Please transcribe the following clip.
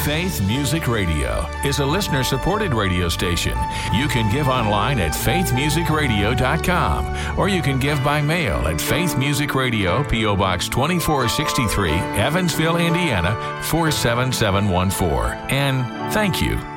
Faith Music Radio is a listener-supported radio station. You can give online at faithmusicradio.com, or you can give by mail at Faith Music Radio, P.O. Box 2463, Evansville, Indiana, 47714. And thank you